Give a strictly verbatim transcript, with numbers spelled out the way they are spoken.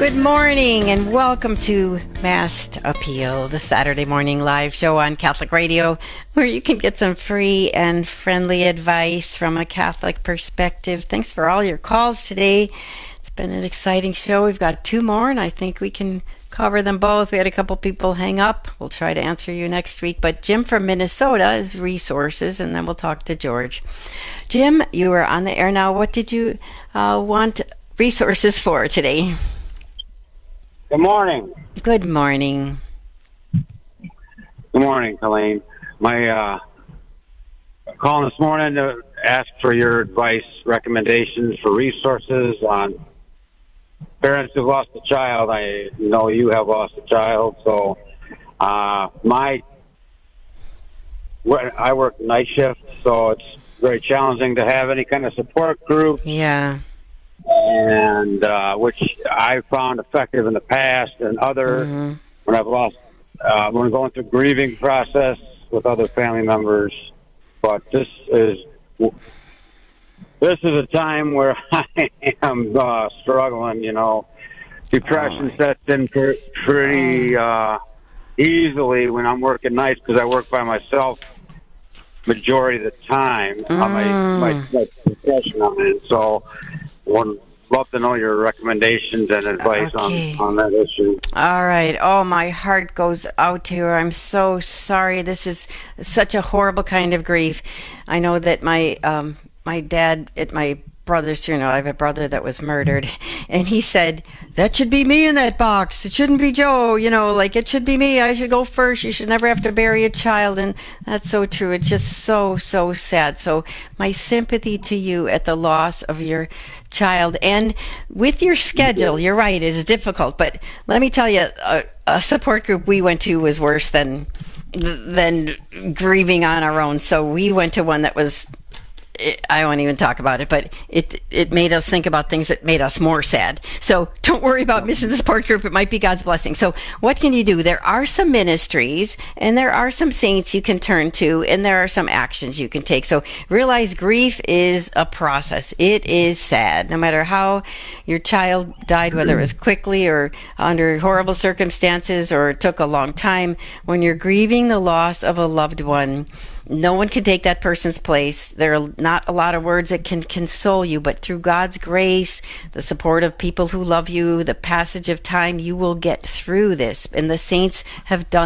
Good morning and welcome to Mast Appeal, the Saturday morning live show on Catholic Radio, where you can get some free and friendly advice from a Catholic perspective. Thanks for all your calls today. It's been an exciting show. We've got two more, and I think we can cover them both. We had a couple people hang up. We'll try to answer you next week. But Jim from Minnesota is resources, and then we'll talk to George. Jim, you are on the air now. What did you uh, want resources for today? Good morning. Good morning. Good morning, Colleen. My uh, call this morning to ask for your advice, recommendations for resources on parents who've lost a child. I know you have lost a child, so uh, my I work night shift, so it's very challenging to have any kind of support group. Yeah. And uh, which I found effective in the past, and other mm-hmm. when I've lost, uh, when I'm going through grieving process with other family members. But this is this is a time where I am uh, struggling. You know, depression oh sets in per, pretty uh, easily when I'm working nights because I work by myself majority of the time mm. on my my, my profession I'm in. So. Would love to know your recommendations and advice okay. on, on that issue. All right. Oh, my heart goes out to her. I'm so sorry. This is such a horrible kind of grief. I know that my um, my dad at my brother's funeral, I have a brother that was murdered, and he said, that should be me in that box. It shouldn't be Joe. You know, like, it should be me. I should go first. You should never have to bury a child. And that's so true. It's just so, so sad. So my sympathy to you at the loss of your child. And with your schedule, you're right, it is difficult. But let me tell you, a, a support group we went to was worse than than grieving on our own. So we went to one that was, I won't even talk about it, but it it made us think about things that made us more sad. So don't worry about missing the support group. It might be God's blessing. So what can you do? There are some ministries and there are some saints you can turn to, and there are some actions you can take. So realize grief is a process. It is sad. No matter how your child died, whether it was quickly or under horrible circumstances or it took a long time, when you're grieving the loss of a loved one, no one can take that person's place. There are not a lot of words that can console you, but through God's grace, the support of people who love you, the passage of time, you will get through this. And the saints have done